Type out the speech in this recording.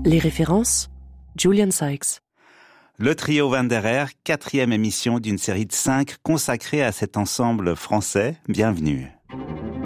Les références, Julian Sykes. Le trio Wanderer, 4e émission d'une série de 5 consacrée à cet ensemble français. Bienvenue.